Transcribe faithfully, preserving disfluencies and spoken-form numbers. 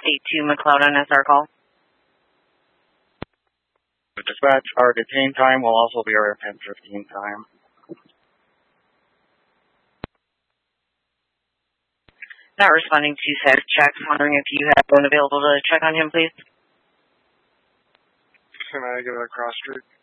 eight two McLeod on S R call. Dispatch, our detain time will also be our ten fifteen time. Not responding to said checks. Wondering if you have one available to check on him, please. Can I get a cross street?